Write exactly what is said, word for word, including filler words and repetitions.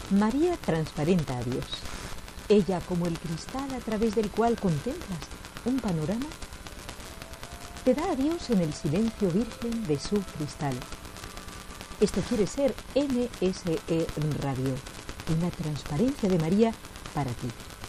María transparenta a Dios. Ella como el cristal a través del cual contemplas un panorama, te da a Dios en el silencio virgen de su cristal. Esto quiere ser M S E Radio, una transparencia de María para ti.